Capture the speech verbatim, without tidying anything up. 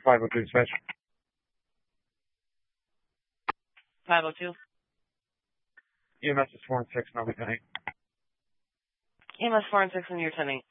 five oh two dispatch. five oh two. E M S is four and six, and I'll be ten eight. E M S four and six and you're ten eight.